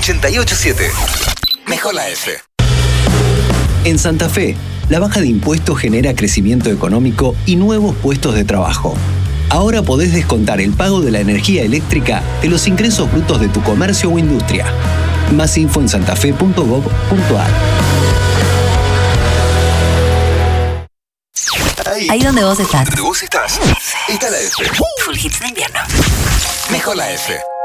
88.7. Mejor la F. En Santa Fe, la baja de impuestos genera crecimiento económico y nuevos puestos de trabajo. Ahora podés descontar el pago de la energía eléctrica de los ingresos brutos de tu comercio o industria. Más info en santafe.gov.ar. Ahí donde vos estás. Donde vos estás. Está la F. Full hits de invierno. Mejor la F.